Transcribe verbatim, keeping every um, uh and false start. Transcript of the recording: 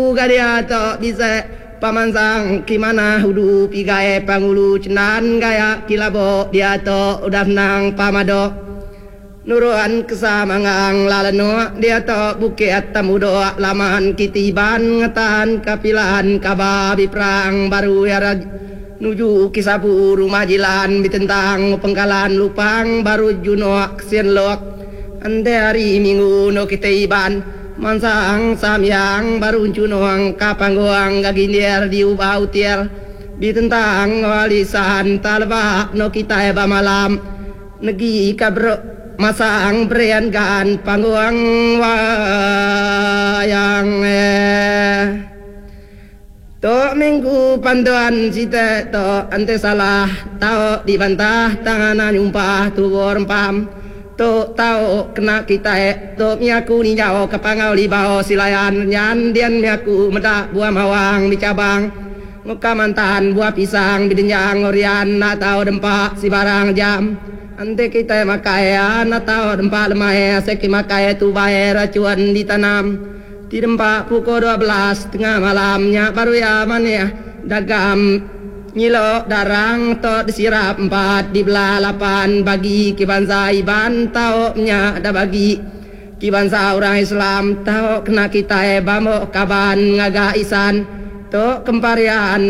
Gadia to bisa pamansang kimana hudu pigae pangulu cenan gaya kilabo dia to udah nang pamado nuruan kesamangang lalano dia to bukit tamudo laman kitiban ngatan kapilan kababi perang baru ya nuju kisabu rumah jilan bitentang pengkalan lupang baru juno sienlok ande hari minggu no kitiban mansang samyang baru cunuang kapanggoang gaginir diubah utir bitentang walisan talba no kita eba malam negi kabro masang berian gan panggoang wayang eh to minggu panduan sita to ante salah tau dibantah tanganan umpah tubor pam to tau kena kita eh to miaku ni jauh kapangau libau silayan nyan dian miaku meda buah mawang di cabang muka mantan buah pisang bidenjang ngorian na tau dempak si barang jam ante kita makai na tau dempak lemah seki makai tu bayar racuan ditanam di dempak pukul dua belas tengah malamnya baru ya mana dagam nyilo darang to disirap empat di belah lapan bagi kibansa iban tau nya ada bagi kibansa orang Islam tau kena kita e bamo kaban ngaga isan to kemparian